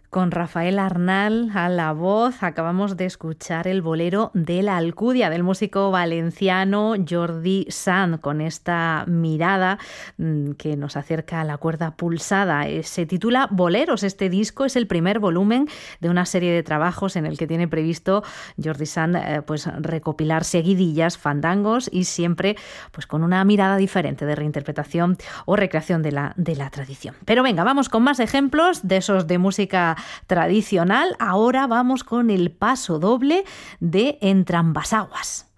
Con Rafael Arnal a la voz acabamos de escuchar el bolero de la Alcudia del músico valenciano Jordi Sant, con esta mirada que nos acerca a la cuerda pulsada. Se titula Boleros. Este disco es el primer volumen de una serie de trabajos en el que tiene previsto Jordi Sant pues recopilar seguidillas, fandangos y siempre pues con una mirada diferente de reinterpretación o recreación de la tradición. Pero venga, vamos con más ejemplos de esos de música tradicional. Ahora vamos con el paso doble de Entrambasaguas.